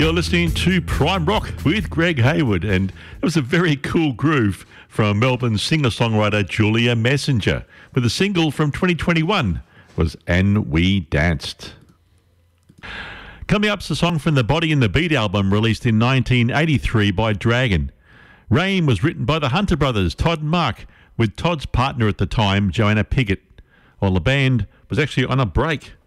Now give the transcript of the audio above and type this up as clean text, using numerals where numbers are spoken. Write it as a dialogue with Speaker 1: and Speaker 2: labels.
Speaker 1: You're listening to Prime Rock with Greg Hayward, and it was a very cool groove from Melbourne singer-songwriter Julia Messenger, with a single from 2021 was And We Danced. Coming up's a song from the Body and the Beat album released in 1983 by Dragon. Rain was written by the Hunter brothers, Todd and Mark, with Todd's partner at the time, Joanna Piggott, while the band was actually on a break.